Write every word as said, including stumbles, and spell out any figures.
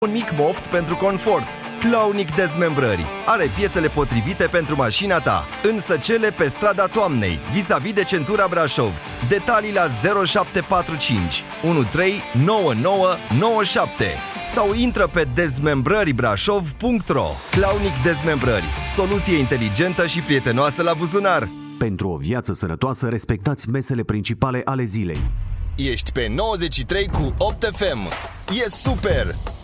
Un mic moft pentru confort. Claunic Dezmembrări. Are piesele potrivite pentru mașina ta. În Săcele, pe strada Toamnei, vis-a-vis de centura Brașov. Detalii la zero șapte patru cinci unu trei nouă nouă nouă șapte sau intră pe dezmembrări brașov punct ro. Claunic Dezmembrări. Soluție inteligentă și prietenoasă la buzunar. Pentru o viață sănătoasă, respectați mesele principale ale zilei. Ești pe nouăzeci și trei cu opt F M. E super!